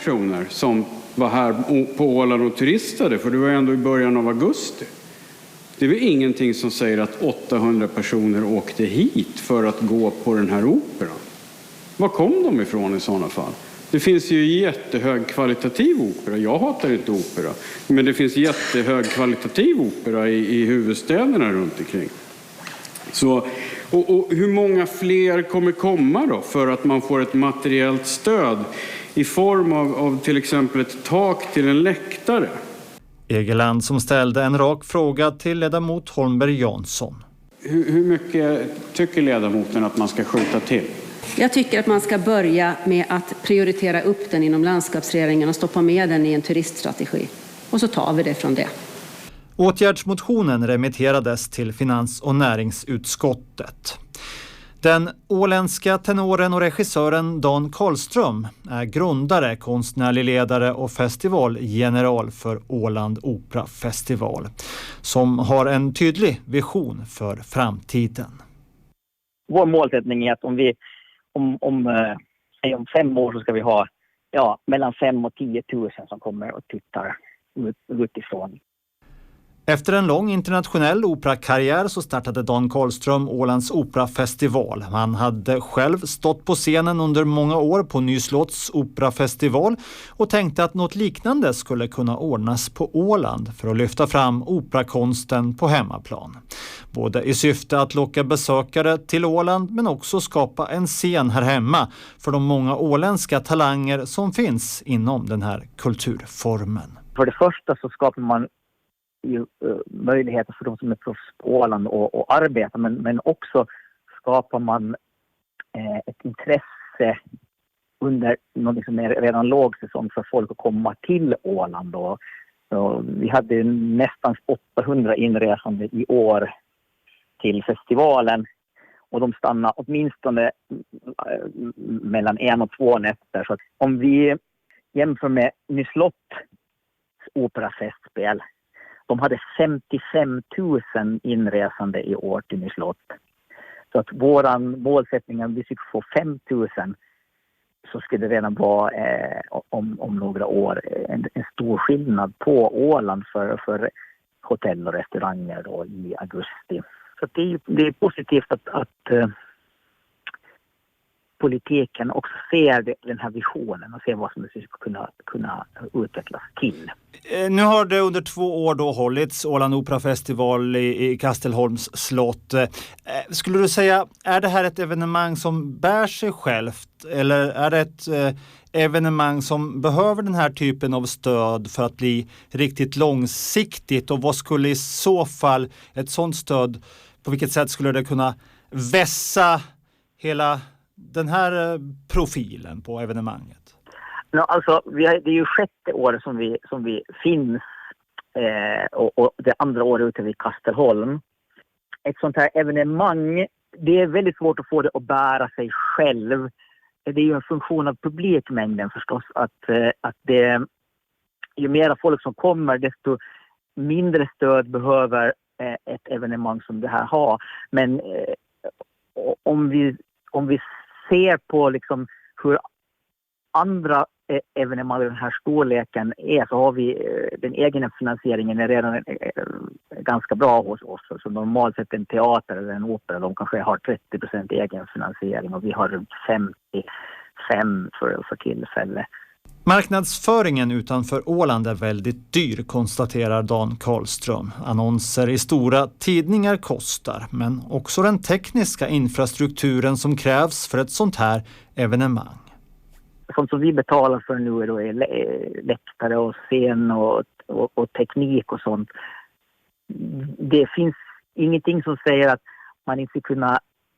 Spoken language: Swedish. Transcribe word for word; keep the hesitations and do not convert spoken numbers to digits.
personer som var här på Åland och turistade, för det var ändå i början av augusti. Det är väl ingenting som säger att åttahundra personer åkte hit för att gå på den här operan. Var kom de ifrån i sådana fall? Det finns ju jättehög kvalitativ opera. Jag hatar inte opera. Men det finns jättehög kvalitativ opera i, i huvudstäderna runt omkring. Så, och, och hur många fler kommer komma då för att man får ett materiellt stöd i form av, av till exempel ett tak till en läktare? Egeland som ställde en rak fråga till ledamot Holmberg Jansson. Hur, hur mycket tycker ledamoten att man ska skjuta till? Jag tycker att man ska börja med att prioritera upp den inom landskapsregeringen och stoppa med den i en turiststrategi. Och så tar vi det från det. Åtgärdsmotionen remitterades till finans- och näringsutskottet. Den åländska tenoren och regissören Dan Karlström är grundare, konstnärlig ledare och festivalgeneral för Åland Operafestival, som har en tydlig vision för framtiden. Vår målsättning är att om vi om, om, eh, om fem år så ska vi ha ja, mellan fem och tio tusen som kommer och tittar ut, utifrån. Efter en lång internationell operakarriär så startade Dan Karlström Ålands Operafestival. Han hade själv stått på scenen under många år på Nyslotts operafestival och tänkte att något liknande skulle kunna ordnas på Åland för att lyfta fram operakonsten på hemmaplan. Både i syfte att locka besökare till Åland men också skapa en scen här hemma för de många åländska talanger som finns inom den här kulturformen. För det första så skapar man ju, uh, möjligheter för de som är proffs på Åland och, och arbeta, men, men också skapar man eh, ett intresse under något som är redan lågsäsong för folk att komma till Åland. Och, och vi hade nästan åttahundra inresande i år till festivalen och de stannar åtminstone mellan en och två nätter. Så att om vi jämför med Nyslotts operafestspel, de hade femtiofem tusen inresande i år till Nyslott. Så att våran målsättning, om vi skulle få fem tusen så skulle det redan vara eh, om, om några år en, en stor skillnad på Åland för, för hotell och restauranger då i augusti. Så det är, det är positivt att, att uh, politiken också ser det, den här visionen och ser vad som det ska kunna, kunna utvecklas till. Nu har det under två år då hållits Åland Operafestival i, i Kastelholms slott. Eh, skulle du säga, är det här ett evenemang som bär sig självt eller är det ett eh, evenemang som behöver den här typen av stöd för att bli riktigt långsiktigt? Och vad skulle i så fall ett sådant stöd, på vilket sätt skulle det kunna vässa hela den här profilen på evenemanget? No, alltså, vi har, det är ju sjätte året som vi, som vi finns eh, och, och det andra året ute vid Kastelholm. Ett sånt här evenemang, det är väldigt svårt att få det att bära sig själv. Det är ju en funktion av publikmängden förstås, att, eh, att det, ju mera folk som kommer desto mindre stöd behöver eh, ett evenemang som det här har. Men eh, om vi, om vi ser på liksom hur andra evenemang i den här storleken är, så har vi den egna finansieringen är redan ganska bra hos oss. Så normalt sett en teater eller en opera, de kanske har trettio procent egen finansiering och vi har runt femtiofem för, för tillfälle. Marknadsföringen utanför Åland är väldigt dyr, konstaterar Dan Karlström. Annonser i stora tidningar kostar, men också den tekniska infrastrukturen som krävs för ett sånt här evenemang. Sånt som vi betalar för nu är då läktare och scen och, och, och teknik och sånt. Det finns ingenting som säger att man inte ska kunna